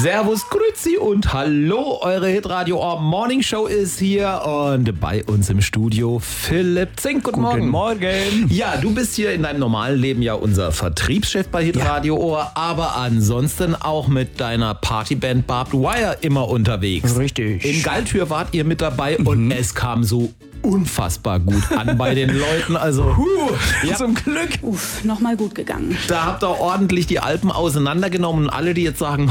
Servus, grüezi und hallo, eure Hitradio Morning Show ist hier und bei uns im Studio Philipp Zink. Guten Morgen. Guten Morgen. Ja, du bist hier in deinem normalen Leben ja unser Vertriebschef bei Hitradio Ohr, aber ansonsten auch mit deiner Partyband Barbed Wire immer unterwegs. Richtig. In Galtür wart ihr mit dabei und es kam so unfassbar gut an bei den Leuten. Also, Zum Glück. Nochmal gut gegangen. da habt ihr ordentlich die Alpen auseinandergenommen und alle, die jetzt sagen,